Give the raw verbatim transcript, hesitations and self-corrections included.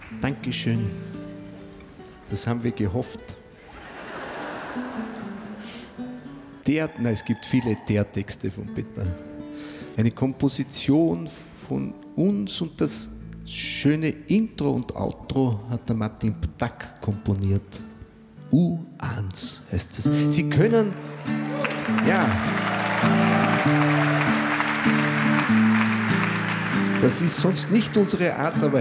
Dankeschön. Das haben wir gehofft. Der, na, es gibt viele der-Texte von Peter. Eine Komposition von uns und das schöne Intro und Outro hat der Martin Ptak komponiert. U eins heißt es. Sie können, ja, das ist sonst nicht unsere Art, aber